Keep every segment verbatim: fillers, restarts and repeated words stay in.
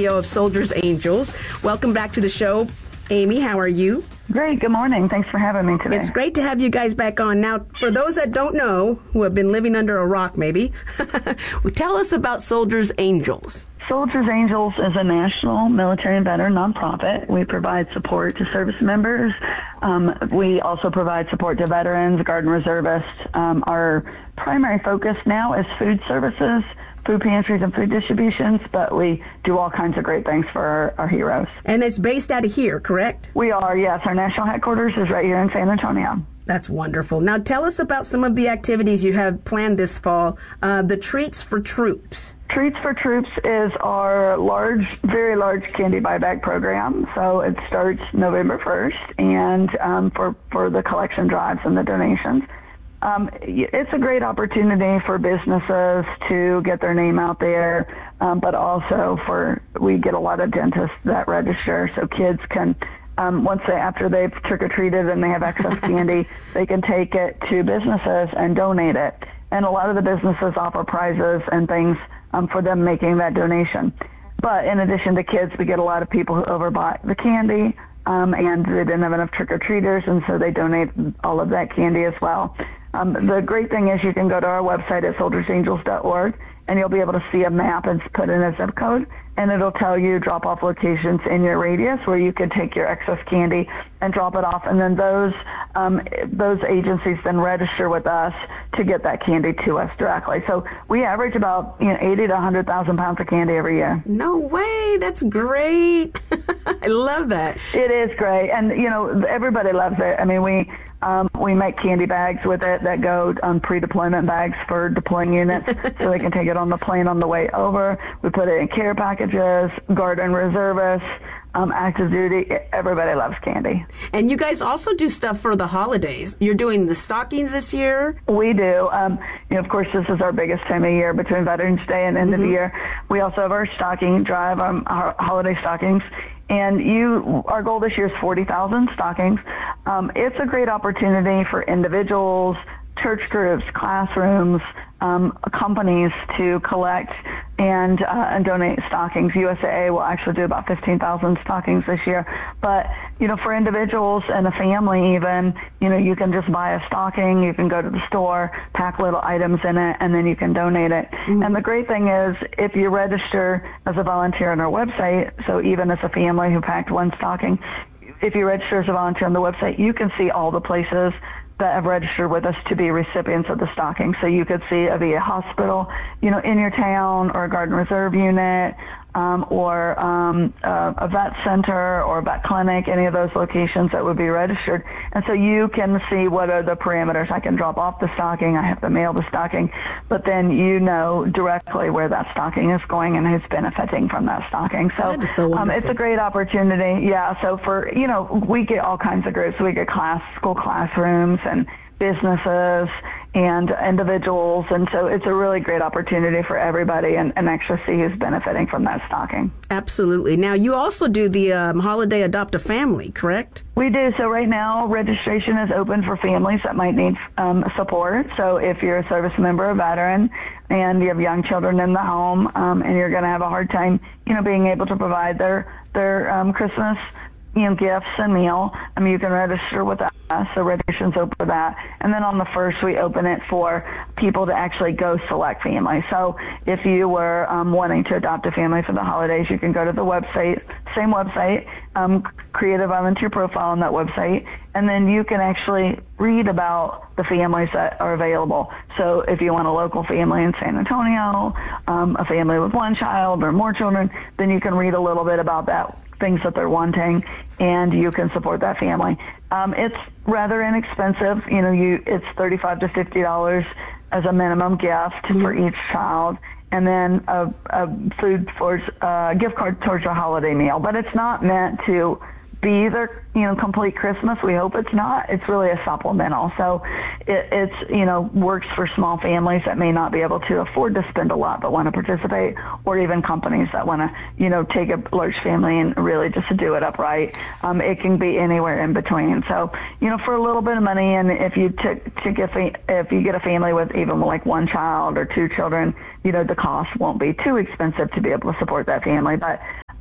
E O of Soldiers Angels. Welcome back to the show. Amy, how are you? Great. Good morning. Thanks for having me today. It's great to have you guys back on. Now, for those that don't know, who have been living under a rock maybe, tell us about Soldiers Angels. Soldiers Angels is a national military and veteran nonprofit. We provide support to service members. Um, we also provide support to veterans, Guard and Reservists. Um, our primary focus now is food services, food pantries and food distributions, but we do all kinds of great things for our, our heroes. And it's based out of here, correct? We are, yes. Our national headquarters is right here in San Antonio. That's wonderful. Now tell us about some of the activities you have planned this fall, uh, the Treats for Troops. Treats for Troops is our large, very large candy buyback program. So it starts November first, and um, for, for the collection drives and the donations. Um, it's a great opportunity for businesses to get their name out there, um, but also for, we get a lot of dentists that register, so kids can, um, once they, after they've trick-or-treated and they have excess candy, they can take it to businesses and donate it. And a lot of the businesses offer prizes and things um, for them making that donation. But in addition to kids, we get a lot of people who overbought the candy, um, and they didn't have enough trick-or-treaters, and so they donate all of that candy as well. Um, the great thing is you can go to our website at soldiers angels dot org, and you'll be able to see a map and put in a zip code, and it'll tell you drop-off locations in your radius where you can take your excess candy and drop it off, and then those um, those agencies then register with us to get that candy to us directly. So we average about you know eighty to one hundred thousand pounds of candy every year. No way! That's great. I love that. It is great, and you know everybody loves it. I mean, we um, we make candy bags with it that go on pre-deployment bags for deploying units, so they can take it on the plane on the way over. We put it in care packages, Guard and Reservists, um, active duty. Everybody loves candy. And you guys also do stuff for the holidays. You're doing the stockings this year? We do. Um, you know, of course, this is our biggest time of year between Veterans Day and end mm-hmm. of the year. We also have our stocking drive, um, our holiday stockings. And you, our goal this year is forty thousand stockings. Um, it's a great opportunity for individuals, church groups, classrooms, um, companies to collect and uh, and donate stockings. U S A A will actually do about fifteen thousand stockings this year. But, you know, for individuals and a family even, you know, you can just buy a stocking, you can go to the store, pack little items in it, and then you can donate it. Mm-hmm. And the great thing is, if you register as a volunteer on our website, so even as a family who packed one stocking, if you register as a volunteer on the website, you can see all the places that have registered with us to be recipients of the stocking. So you could see a V A hospital, you know, in your town, or a Guard and Reserve unit, um, or um, a, a vet center or a vet clinic, any of those locations that would be registered. And so you can see what are the parameters. I can drop off the stocking, I have to mail the stocking, but then you know directly where that stocking is going and who's benefiting from that stocking. So, that is so um, it's a great opportunity. Yeah, so for, you know, we get all kinds of groups. We get class, school classrooms and businesses and individuals, and so it's a really great opportunity for everybody, and, and actually see who's benefiting from that stocking. Absolutely. Now, you also do the um, Holiday Adopt a Family, correct? We do. So right now, registration is open for families that might need um, support. So if you're a service member or veteran and you have young children in the home, um, and you're going to have a hard time, you know, being able to provide their their um, Christmas, you know, gifts and meal, I mean, you can register with us. So registration's open for that. And then on the first, we open it for people to actually go select families. So if you were um, wanting to adopt a family for the holidays, you can go to the website, same website, um, create a volunteer profile on that website, and then you can actually read about the families that are available. So if you want a local family in San Antonio, um, a family with one child or more children, then you can read a little bit about that, things that they're wanting, and you can support that family. Um, it's rather inexpensive. You know, you it's thirty-five to fifty dollars as a minimum gift mm-hmm. for each child, and then a, a food for a gift card towards a holiday meal. But it's not meant to be their, you know, complete Christmas. We hope it's not. It's really a supplemental. So it, it's, you know, works for small families that may not be able to afford to spend a lot but want to participate, or even companies that want to, you know, take a large family and really just do it upright. Um, it can be anywhere in between. So, you know, for a little bit of money, and if you t- to get if you get a family with even like one child or two children, you know, the cost won't be too expensive to be able to support that family. But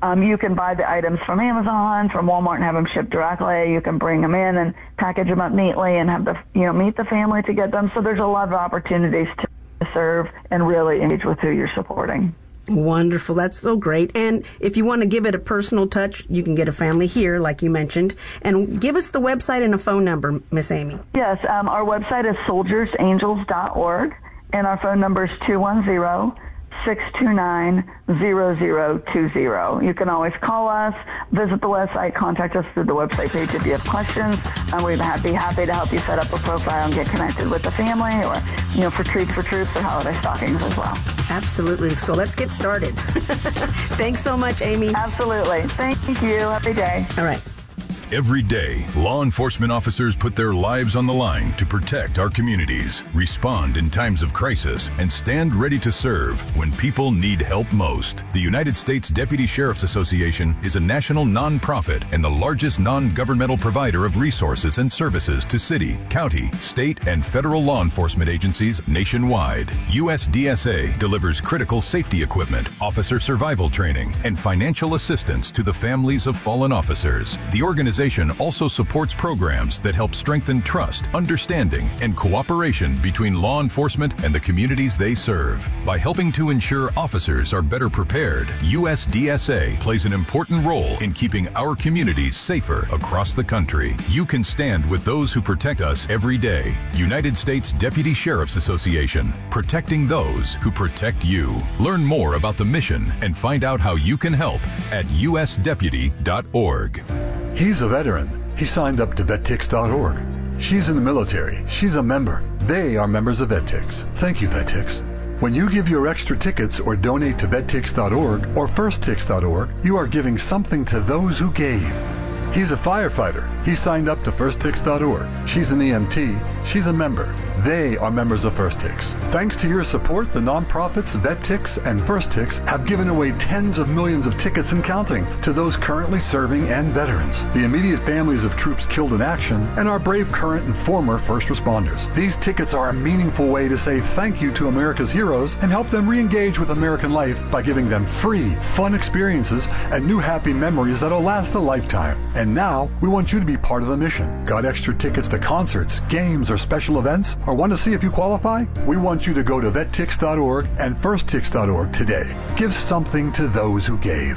Um, you can buy the items from Amazon, from Walmart, and have them shipped directly. You can bring them in and package them up neatly and have the, you know, meet the family to get them. So there's a lot of opportunities to serve and really engage with who you're supporting. Wonderful. That's so great. And if you want to give it a personal touch, you can get a family here, like you mentioned. And give us the website and a phone number, Miss Amy. Yes, um, our website is soldiers angels dot org, and our phone number is two one zero, six two nine, zero zero two zero. You can always call us, visit the website, contact us through the website page if you have questions, and we'd be happy to help you set up a profile and get connected with the family, or, you know, for treats for troops or holiday stockings as well. Absolutely. So let's get started. Thanks so much, Amy. Absolutely. Thank you. Happy day. All right. Every day, law enforcement officers put their lives on the line to protect our communities, respond in times of crisis, and stand ready to serve when people need help most. The United States Deputy Sheriff's Association is a national nonprofit and the largest non-governmental provider of resources and services to city, county, state, and federal law enforcement agencies nationwide. U S D S A delivers critical safety equipment, officer survival training, and financial assistance to the families of fallen officers. The organization also supports programs that help strengthen trust, understanding, and cooperation between law enforcement and the communities they serve. By helping to ensure officers are better prepared, U S D S A plays an important role in keeping our communities safer across the country. You can stand with those who protect us every day. United States Deputy Sheriff's Association, protecting those who protect you. Learn more about the mission and find out how you can help at U S deputy dot org. He's a veteran. He signed up to vet tix dot org. She's in the military. She's a member. They are members of VetTix. Thank you, VetTix. When you give your extra tickets or donate to vet tix dot org or first tix dot org, you are giving something to those who gave. He's a firefighter. He signed up to first tix dot org. She's an E M T. She's a member. They are members of FirstTix. Thanks to your support, the nonprofits VetTix and FirstTix have given away tens of millions of tickets and counting to those currently serving and veterans, the immediate families of troops killed in action, and our brave current and former first responders. These tickets are a meaningful way to say thank you to America's heroes and help them re-engage with American life by giving them free, fun experiences and new happy memories that'll last a lifetime. And now, we want you to be part of the mission. Got extra tickets to concerts, games, or special events? Or want to see if you qualify? We want you to go to vet tix dot org and first tix dot org today. Give something to those who gave.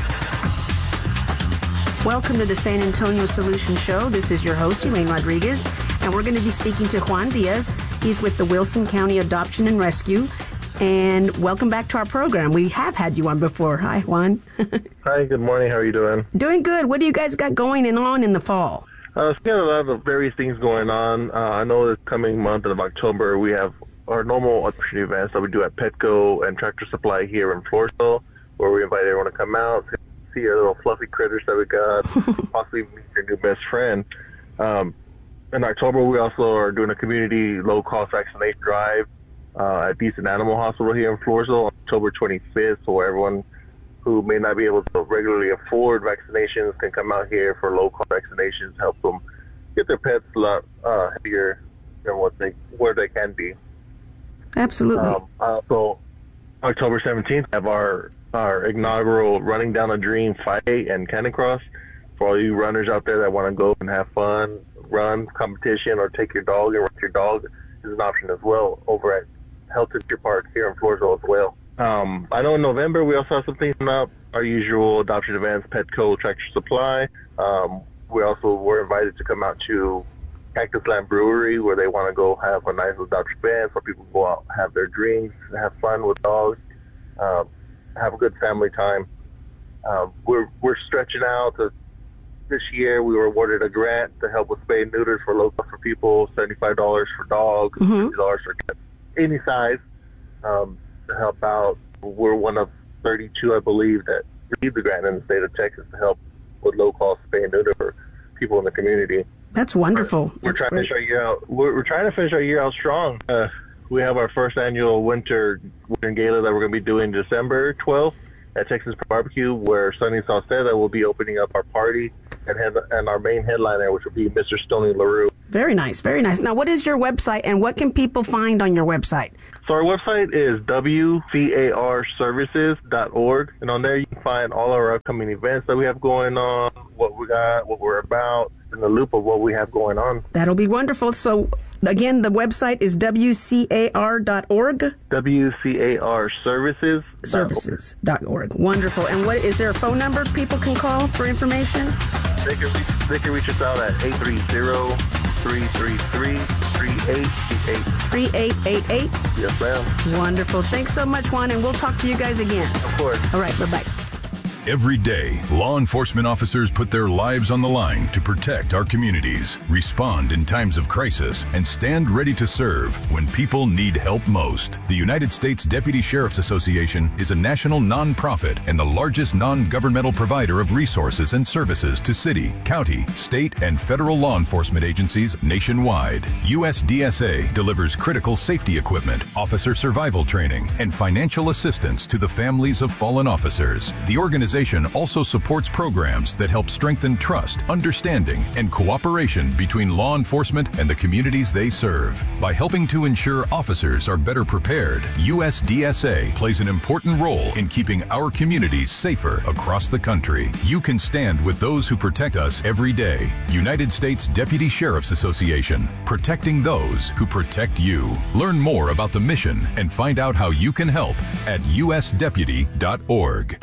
Welcome to the San Antonio Solution Show. This is your host, Elaine Rodriguez, and we're going to be speaking to Juan Diaz. He's with the Wilson County Adoption and Rescue. And welcome back to our program. We have had you on before. Hi, Juan. Hi, good morning. How are you doing? Doing good. What do you guys got going and on in the fall? Uh, so we got a lot of various things going on. Uh, I know this coming month of October, we have our normal adoption events that we do at Petco and Tractor Supply here in Floresville, where we invite everyone to come out, see our little fluffy critters that we got, possibly meet your new best friend. Um, in October, we also are doing a community low-cost vaccination drive uh, at Decent Animal Hospital here in Floresville on October twenty-fifth, so everyone who may not be able to regularly afford vaccinations can come out here for low-cost vaccinations, help them get their pets a lot uh, healthier than what they where they can be. Absolutely. Um, uh, so October seventeenth, we have our our inaugural Running Down a Dream five K and Cannon Cross. For all you runners out there that want to go and have fun, run competition, or take your dog and run your dog is an option as well over at Helton Park here in Floresville as well. Um, I know in November we also have some things coming up. Our usual adoption events, Petco, Tractor Supply. Um, we also were invited to come out to Cactus Land Brewery, where they want to go have a nice adoption event where people go out, have their drinks, have fun with dogs, um, have a good family time. Um, we're we're stretching out. To, this year we were awarded a grant to help with spay and neuters for local for people, seventy-five dollars for dogs, mm-hmm. fifty dollars for cats, any size. Um, to help out. We're one of thirty-two, I believe, that received the grant in the state of Texas to help with low-cost spay and neuter for people in the community. That's wonderful. We're, we're That's trying great. to finish our year out. We're, we're trying to finish our year out strong. Uh, we have our first annual winter winter gala that we're going to be doing December twelfth at Texas Barbecue, where Sonny Sauceda will be opening up our party and have, and our main headliner, which will be Mister Stoney LaRue. Very nice, very nice. Now, what is your website, and what can people find on your website? So our website is w c a r services dot org, and on there you can find all our upcoming events that we have going on, what we got, what we're about, in the loop of what we have going on. That'll be wonderful. So, again, the website is w c a r dot org? w c a r services services dot org. Wonderful. And what is there a phone number people can call for information? They can reach, they can reach us out at eight three zero, three three three, three eight eight eight. three eight eight eight? Yes, ma'am. Wonderful. Thanks so much, Juan, and we'll talk to you guys again. Of course. All right, bye-bye. Every day, law enforcement officers put their lives on the line to protect our communities, respond in times of crisis, and stand ready to serve when people need help most. The United States Deputy Sheriff's Association is a national nonprofit and the largest non-governmental provider of resources and services to city, county, state, and federal law enforcement agencies nationwide. U S D S A delivers critical safety equipment, officer survival training, and financial assistance to the families of fallen officers. The organization also supports programs that help strengthen trust, understanding, and cooperation between law enforcement and the communities they serve. By helping to ensure officers are better prepared, U S D S A plays an important role in keeping our communities safer across the country. You can stand with those who protect us every day. United States Deputy Sheriff's Association, protecting those who protect you. Learn more about the mission and find out how you can help at u s deputy dot org.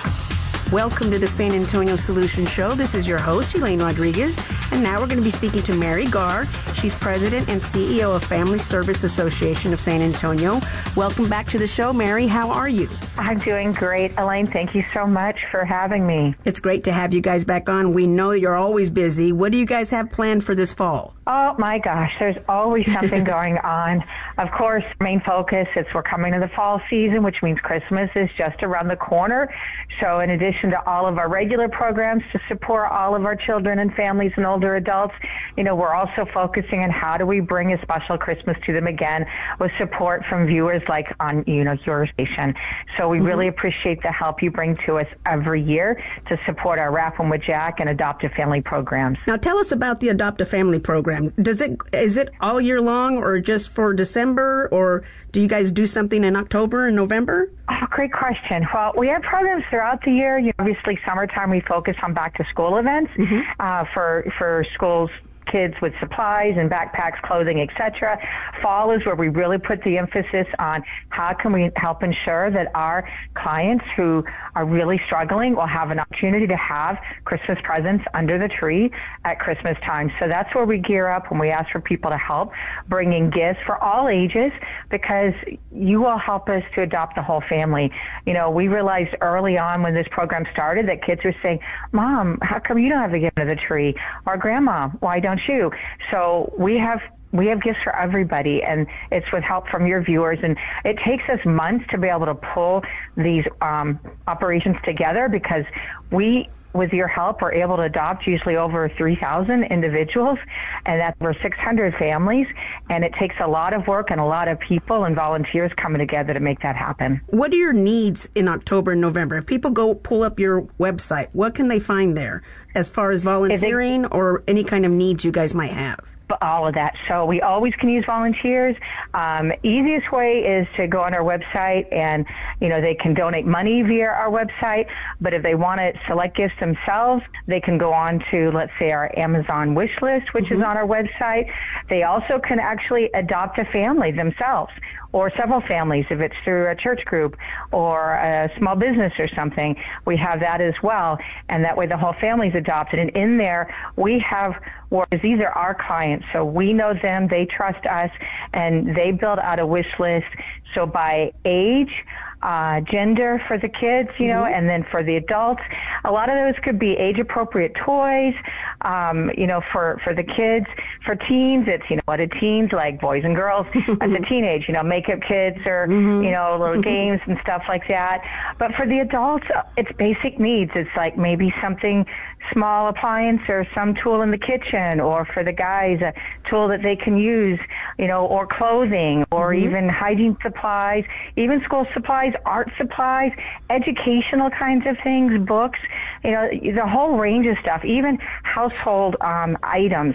Welcome to the San Antonio Solution Show. This is your host, Elaine Rodriguez, and now we're going to be speaking to Mary Garr. She's president and C E O of Family Service Association of San Antonio. Welcome back to the show, Mary. How are you? I'm doing great, Elaine. Thank you so much for having me. It's great to have you guys back on. We know you're always busy. What do you guys have planned for this fall? Oh, my gosh, there's always something going on. Of course, main focus is we're coming to the fall season, which means Christmas is just around the corner. So in addition to all of our regular programs to support all of our children and families and older adults, you know, we're also focusing on how do we bring a special Christmas to them again with support from viewers like on, you know, your station. So we mm-hmm. really appreciate the help you bring to us every year to support our Rapping with Jack and Adoptive Family programs. Now tell us about the Adoptive Family program. Does it is it all year long or just for December, or do you guys do something in October and November? Oh, great question. Well, we have programs throughout the year. You know, obviously, summertime we focus on back-to-school events mm-hmm. uh, for for schools. Kids with supplies and backpacks, clothing, et cetera. Fall is where we really put the emphasis on how can we help ensure that our clients who are really struggling will have an opportunity to have Christmas presents under the tree at Christmas time. So that's where we gear up when we ask for people to help, bringing gifts for all ages, because you will help us to adopt the whole family. You know, we realized early on when this program started that kids were saying, Mom, how come you don't have a gift under the tree? Or Grandma, why don't you? So we have we have gifts for everybody, and it's with help from your viewers. And it takes us months to be able to pull these um, operations together, because we, with your help, are able to adopt usually over three thousand individuals, and that's over six hundred families. And it takes a lot of work and a lot of people and volunteers coming together to make that happen. What are your needs in October and November? If people go pull up your website, what can they find there as far as volunteering it, or any kind of needs you guys might have? All of that. So we always can use volunteers. Um, easiest way is to go on our website, and, you know, they can donate money via our website. But if they want to select gifts themselves, they can go on to, let's say, our Amazon wish list, which mm-hmm. is on our website. They also can actually adopt a family themselves, or several families if it's through a church group or a small business or something. We have that as well, and that way the whole family's adopted. And in there, we have, whereas these are our clients, so we know them, they trust us, and they build out a wish list. So by age, uh, gender for the kids, you know, mm-hmm. and then for the adults, a lot of those could be age-appropriate toys, um, you know, for, for the kids. For teens, it's, you know, what do teens like, boys and girls as a teenage, you know, makeup kits or, mm-hmm. you know, little games and stuff like that. But for the adults, it's basic needs. It's like maybe something small appliance or some tool in the kitchen, or for the guys, a tool that they can use, you know, or clothing, or mm-hmm. even hygiene supplies, even school supplies, art supplies, educational kinds of things, books, you know, the whole range of stuff, even household um, items,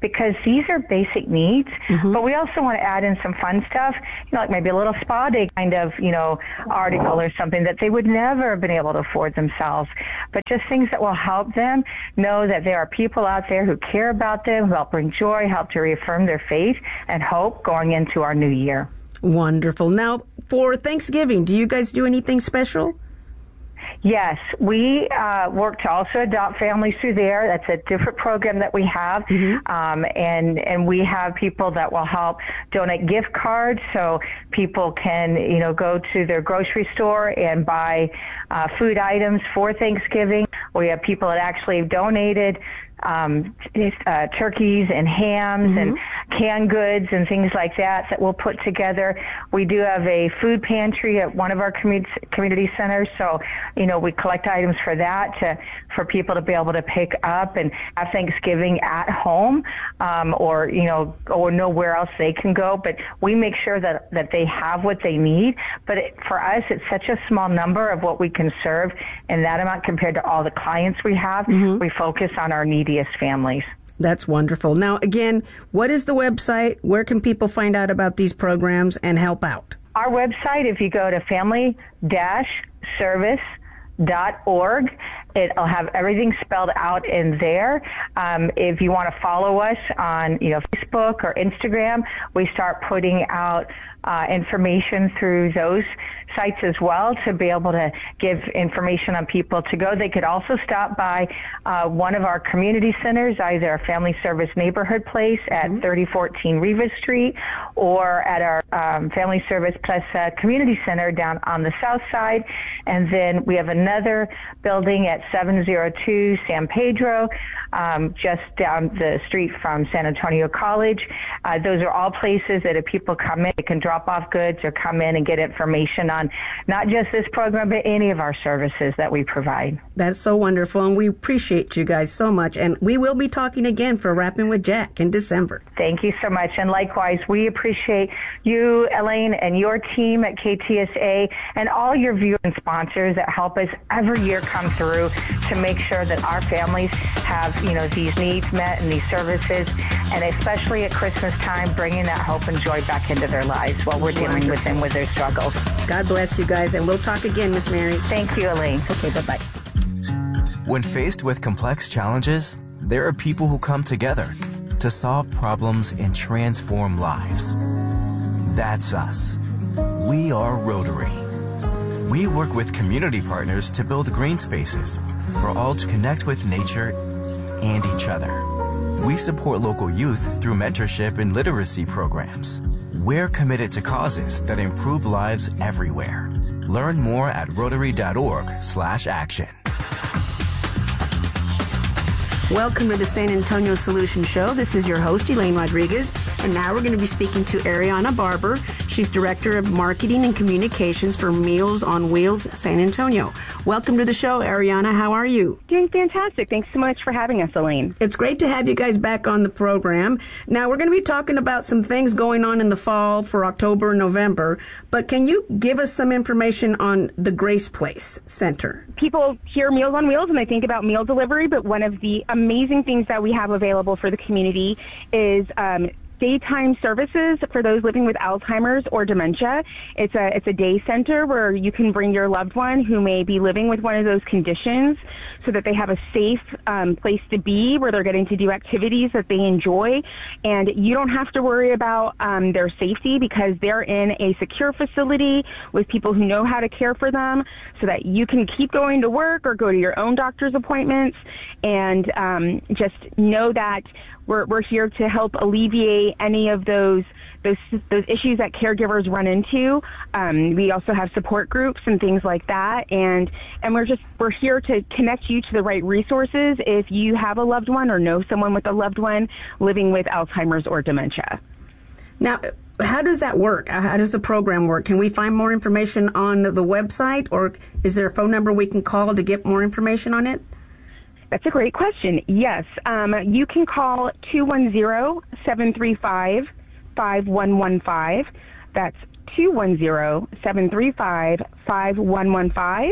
because these are basic needs, mm-hmm. but we also want to add in some fun stuff, you know, like maybe a little spa day kind of, you know, article or something that they would never have been able to afford themselves, but just things that will help them know that there are people out there who care about them, who help bring joy, help to reaffirm their faith and hope going into our new year. Wonderful. Now, for Thanksgiving, do you guys do anything special? Yes, we uh, work to also adopt families through there. That's a different program that we have, mm-hmm. um, and and we have people that will help donate gift cards, so people can you know go to their grocery store and buy uh, food items for Thanksgiving. We have people that actually have donated Um, uh, turkeys and hams mm-hmm. and canned goods and things like that that we'll put together. We do have a food pantry at one of our community community centers, so you know we collect items for that to for people to be able to pick up and have Thanksgiving at home, um, or you know or know where else they can go. But we make sure that that they have what they need. But it, for us, it's such a small number of what we can serve in that amount compared to all the clients we have. Mm-hmm. We focus on our needy families. That's wonderful. Now, again, what is the website? Where can people find out about these programs and help out? Our website, if you go to family dash service dot org, it'll have everything spelled out in there. Um, if you want to follow us on, you know, Facebook or Instagram, we start putting out uh, information through those sites as well to be able to give information on people to go. They could also stop by uh, one of our community centers, either our Family Service Neighborhood Place at mm-hmm. thirty fourteen Rivas Street, or at our um, Family Service Plus uh, Community Center down on the south side. And then we have another building at seven oh two San Pedro, um, just down the street from San Antonio College. Uh, those are all places that if people come in, they can drop off goods or come in and get information on not just this program, but any of our services that we provide. That's so wonderful, and we appreciate you guys so much. And we will be talking again for Rapping with Jack in December. Thank you so much. And likewise, we appreciate you, Elaine, and your team at K T S A, and all your viewers and sponsors that help us every year come through to make sure that our families have, you know, these needs met and these services, and especially at Christmas time, bringing that hope and joy back into their lives while we're dealing Wonderful. with them with their struggles. God bless you guys, and we'll talk again, Miss Mary. Thank you, Elaine. Okay, bye-bye. When faced with complex challenges, there are people who come together to solve problems and transform lives. That's us. We are Rotary. We work with community partners to build green spaces for all to connect with nature and each other. We support local youth through mentorship and literacy programs. We're committed to causes that improve lives everywhere. Learn more at rotary.org slash action. Welcome to the San Antonio Solution Show. This is your host, Elaine Rodriguez, and now we're going to be speaking to Ariana Barber. She's Director of Marketing and Communications for Meals on Wheels San Antonio. Welcome to the show, Ariana. How are you? Doing fantastic. Thanks so much for having us, Elaine. It's great to have you guys back on the program. Now, we're going to be talking about some things going on in the fall for October and November, but can you give us some information on the Grace Place Center? People hear Meals on Wheels and they think about meal delivery, but one of the amazing things that we have available for the community is um, daytime services for those living with Alzheimer's or dementia. It's a it's a day center where you can bring your loved one who may be living with one of those conditions so that they have a safe um, place to be where they're getting to do activities that they enjoy. And you don't have to worry about um, their safety because they're in a secure facility with people who know how to care for them so that you can keep going to work or go to your own doctor's appointments and um, just know that We're, we're here to help alleviate any of those those those issues that caregivers run into. Um, we also have support groups and things like that, and and we're just we're here to connect you to the right resources if you have a loved one or know someone with a loved one living with Alzheimer's or dementia. Now, how does that work? How does the program work? Can we find more information on the website, or is there a phone number we can call to get more information on it? That's a great question. Yes, um, you can call two one zero, seven three five, five one one five. That's two one zero, seven three five, five one one five.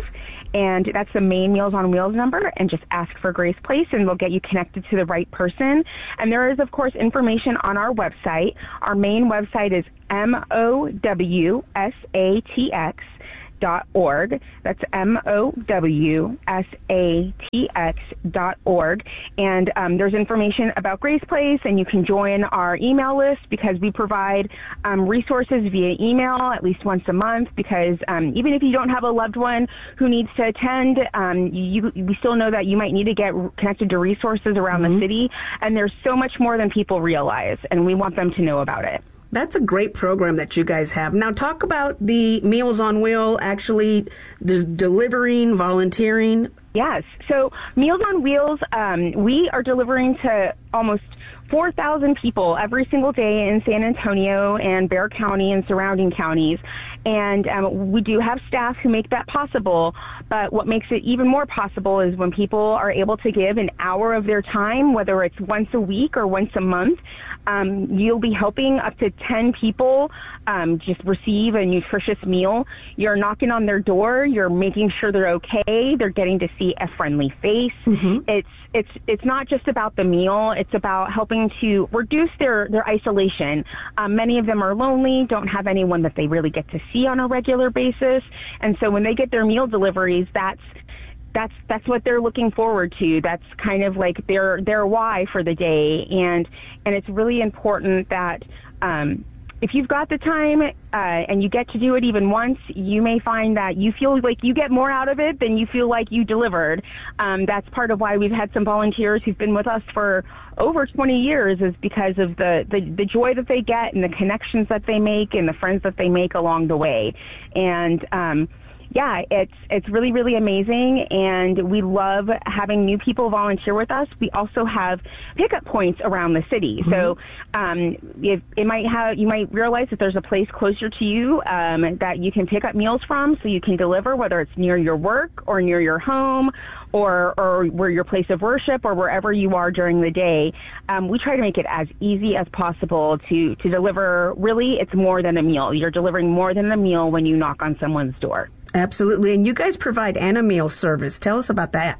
and that's the main Meals on Wheels number, and just ask for Grace Place, and we'll get you connected to the right person. And there is, of course, information on our website. Our main website is M O W S A T X dot org. That's M O W S A T X dot org. And um, there's information about Grace Place, and you can join our email list because we provide um, resources via email at least once a month, because um, even if you don't have a loved one who needs to attend, um, you, we still know that you might need to get connected to resources around mm-hmm. the city, and there's so much more than people realize, and we want them to know about it. That's a great program that you guys have. Now, talk about the Meals on Wheels, actually the delivering, volunteering. Yes. So Meals on Wheels, um, we are delivering to almost four thousand people every single day in San Antonio and Bexar County and surrounding counties. And um, we do have staff who make that possible. But what makes it even more possible is when people are able to give an hour of their time, whether it's once a week or once a month. Um, you'll be helping up to ten people um, just receive a nutritious meal. You're knocking on their door. You're making sure they're okay. They're getting to see a friendly face. Mm-hmm. It's it's it's not just about the meal. It's about helping to reduce their, their isolation. Um, many of them are lonely, don't have anyone that they really get to see on a regular basis. And so when they get their meal deliveries, that's That's that's what they're looking forward to. That's kind of like their their why for the day, and and it's really important that um, if you've got the time uh, and you get to do it even once, you may find that you feel like you get more out of it than you feel like you delivered. Um, that's part of why we've had some volunteers who've been with us for over twenty years, is because of the, the, the joy that they get and the connections that they make and the friends that they make along the way. And um, yeah, it's it's really, really amazing, and we love having new people volunteer with us. We also have pickup points around the city. Mm-hmm. So um, if it might have, you might realize that there's a place closer to you um, that you can pick up meals from, so you can deliver, whether it's near your work or near your home or or where your place of worship or wherever you are during the day. Um, we try to make it as easy as possible to, to deliver. Really, it's more than a meal. You're delivering more than a meal when you knock on someone's door. Absolutely. And you guys provide Anameal service. Tell us about that.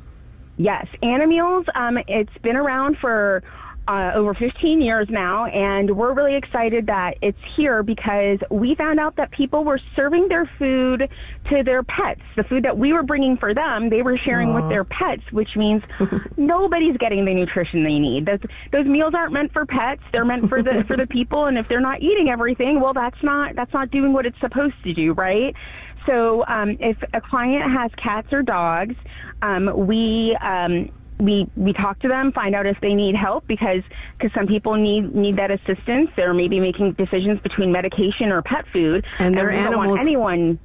Yes. Anameals, um, it's been around for uh, over fifteen years now, and we're really excited that it's here because we found out that people were serving their food to their pets. The food that we were bringing for them, they were sharing Aww. with their pets, which means nobody's getting the nutrition they need. Those, those meals aren't meant for pets. They're meant for the for the people, and if they're not eating everything, well, that's not that's not doing what it's supposed to do, right? So um, if a client has cats or dogs, um, we um, we we talk to them, find out if they need help, because because some people need need that assistance. They're maybe making decisions between medication or pet food, and their and animals. Anyone.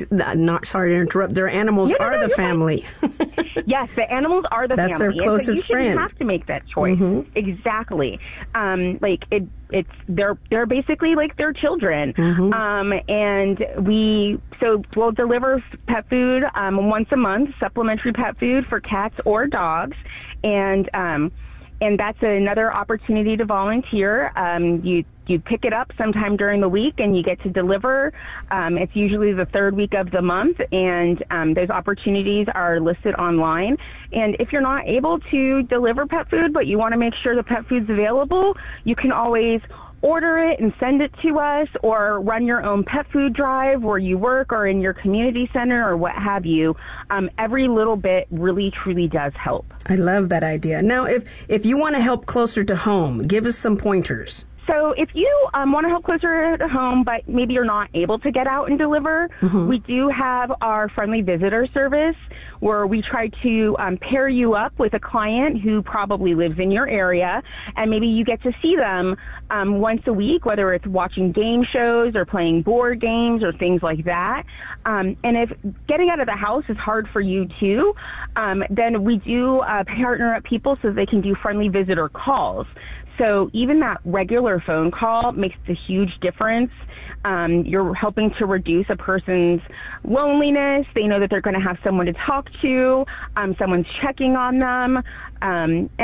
Not sorry to interrupt. Their animals no, no, are no, the family. Yes, the animals are the That's family. their closest and so you friend. You have to make that choice. Mm-hmm. Exactly. Um, like it, it's they're they're basically like their children. Mm-hmm. Um, and we so we'll deliver pet food um, once a month, supplementary pet food for cats or dogs, and um, and that's another opportunity to volunteer. Um, you you pick it up sometime during the week and you get to deliver. Um, it's usually the third week of the month, and um, those opportunities are listed online. And if you're not able to deliver pet food, but you want to make sure the pet food's available, you can always order it and send it to us, or run your own pet food drive where you work or in your community center or what have you. Um, every little bit really, truly does help. I love that idea. Now, if, if you want to help closer to home, give us some pointers. So if you um, want to help closer to home, but maybe you're not able to get out and deliver, mm-hmm. we do have our friendly visitor service, where we try to um, pair you up with a client who probably lives in your area, and maybe you get to see them um, once a week, whether it's watching game shows or playing board games or things like that. Um, and if getting out of the house is hard for you too, um, then we do uh, partner up people so they can do friendly visitor calls. So even that regular phone call makes a huge difference. Um, you're helping to reduce a person's loneliness. They know that they're going to have someone to talk to. Um, someone's checking on them. Um, and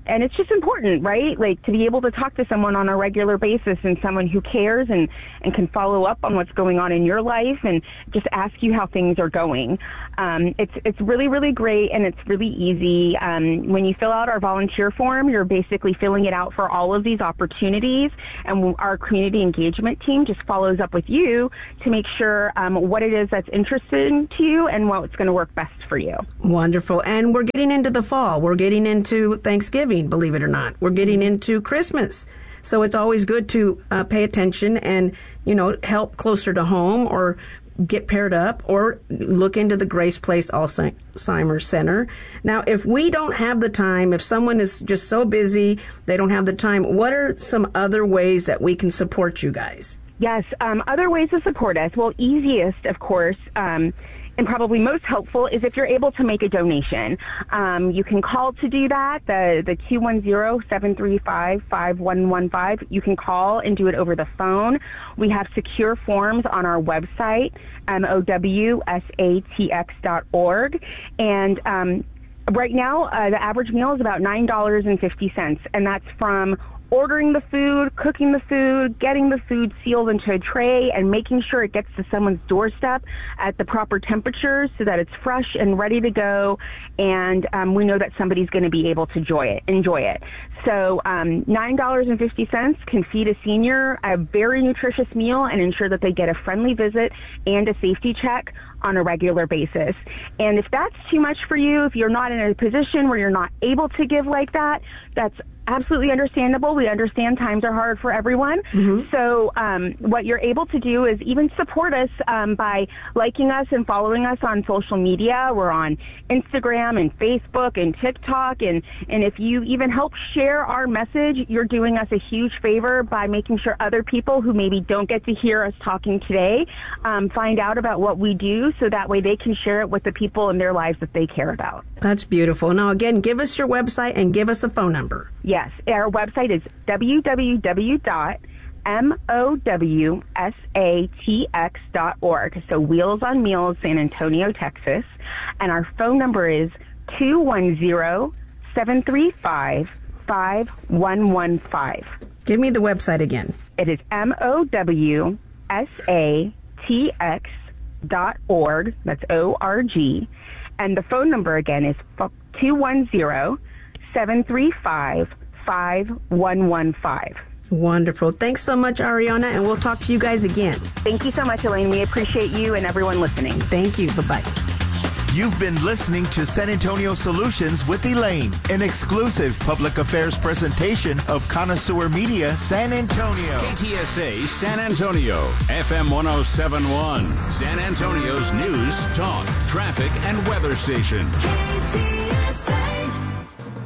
and it's just important, right? Like to be able to talk to someone on a regular basis and someone who cares and, and can follow up on what's going on in your life and just ask you how things are going. Um, it's it's really, really great, and it's really easy. Um, when you fill out our volunteer form, you're basically filling it out for all of these opportunities, and our community engagement team just follows up with you to make sure um, what it is that's interesting to you and what's going to work best for you. Wonderful. And we're getting into the fall. We're getting into Thanksgiving, believe it or not. We're getting into Christmas. So it's always good to uh, pay attention and, you know, help closer to home or get paired up or look into the Grace Place Alzheimer's Center. Now, if we don't have the time, if someone is just so busy, they don't have the time, what are some other ways that we can support you guys? Yes, um, other ways to support us. Well, easiest, of course, um, and probably most helpful is if you're able to make a donation. Um, you can call to do that, the the two one zero, seven three five, five one one five. You can call and do it over the phone. We have secure forms on our website, M O W S A T X dot org. And um, right now, uh, the average meal is about nine dollars and fifty cents, and that's from ordering the food, cooking the food, getting the food sealed into a tray, and making sure it gets to someone's doorstep at the proper temperature so that it's fresh and ready to go, and um, we know that somebody's going to be able to enjoy it. Enjoy it. So um, nine dollars and fifty cents can feed a senior a very nutritious meal and ensure that they get a friendly visit and a safety check on a regular basis. And if that's too much for you, if you're not in a position where you're not able to give like that, that's absolutely understandable. We understand times are hard for everyone. Mm-hmm. So um, what you're able to do is even support us um, by liking us and following us on social media. We're on Instagram and Facebook and TikTok. And, and if you even help share our message, you're doing us a huge favor by making sure other people who maybe don't get to hear us talking today um, find out about what we do, so that way they can share it with the people in their lives that they care about. That's beautiful. Now, again, give us your website and give us a phone number. Yes, our website is w w w dot m o w s a t x dot org. So Wheels on Meals, San Antonio, Texas. And our phone number is two one zero, seven three five, five one one five. Give me the website again. It is M O W S A T X dot org. That's O R G. And the phone number again is two one zero, seven three five, five one one five. Wonderful. Thanks so much, Ariana, and we'll talk to you guys again. Thank you so much, Elaine. We appreciate you and everyone listening. Thank you. Bye-bye. You've been listening to San Antonio Solutions with Elaine, an exclusive public affairs presentation of Connoisseur Media San Antonio. K T S A San Antonio, F M one oh seven point one, San Antonio's news, talk, traffic, and weather station. K T S A.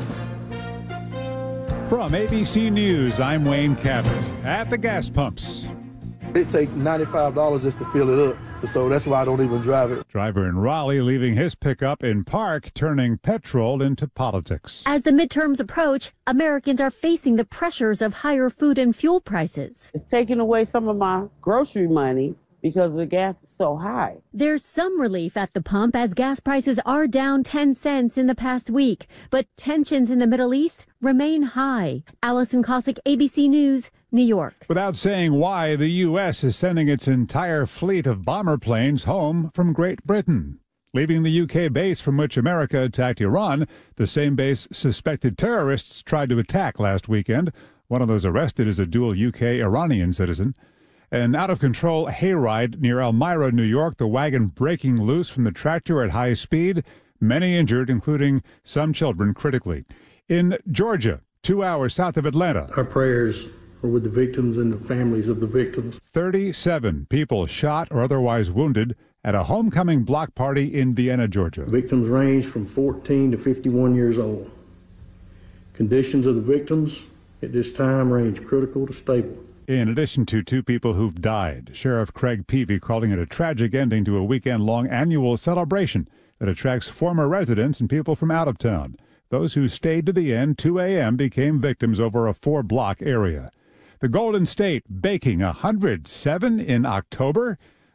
From A B C News, I'm Wayne Cabot. At the gas pumps. It takes ninety-five dollars just to fill it up. So that's why I don't even drive it. Driver in Raleigh leaving his pickup in park, turning petrol into politics. As the midterms approach, Americans are facing the pressures of higher food and fuel prices. It's taking away some of my grocery money because the gas is so high. There's some relief at the pump as gas prices are down ten cents in the past week, but tensions in the Middle East remain high. Allison Cossack, A B C News, New York. Without saying why, the U S is sending its entire fleet of bomber planes home from Great Britain. Leaving the U K base from which America attacked Iran, the same base suspected terrorists tried to attack last weekend. One of those arrested is a dual U K-Iranian citizen. An out-of-control hayride near Elmira, New York, the wagon breaking loose from the tractor at high speed. Many injured, including some children critically. In Georgia, two hours south of Atlanta. Our prayers are with the victims and the families of the victims. thirty-seven people shot or otherwise wounded at a homecoming block party in Vienna, Georgia. Victims range from fourteen to fifty-one years old. Conditions of the victims at this time range critical to stable. In addition to two people who've died, Sheriff Craig Peavy calling it a tragic ending to a weekend-long annual celebration that attracts former residents and people from out of town. Those who stayed to the end, two a.m., became victims over a four-block area. The Golden State baking one hundred seven in October.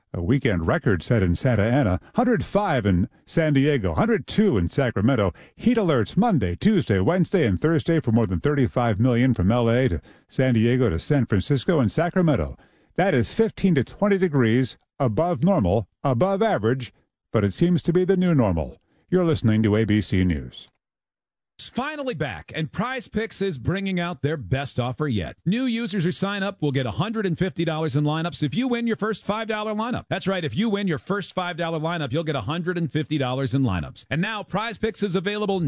A weekend record set in Santa Ana, one hundred five in San Diego, one hundred two in Sacramento. Heat alerts Monday, Tuesday, Wednesday, and Thursday for more than thirty-five million from L A to San Diego to San Francisco and Sacramento. That is fifteen to twenty degrees above normal, above average, but it seems to be the new normal. You're listening to A B C News. Finally back, and Prize Picks is bringing out their best offer yet. New users who sign up will get one hundred fifty dollars in lineups if you win your first five dollar lineup. That's right, if you win your first five dollar lineup, you'll get one hundred fifty dollars in lineups. And now Prize Picks is available